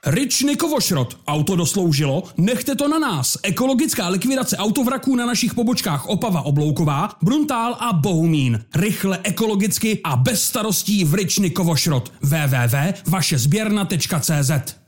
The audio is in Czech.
Ryčnikovo šrot. Auto dosloužilo? Nechte to na nás. Ekologická likvidace autovraků na našich pobočkách Opava Oblouková, Bruntál a Bohumín. Rychle, ekologicky a bez starostí v Ryčnikovo šrot. www.vašezběrna.cz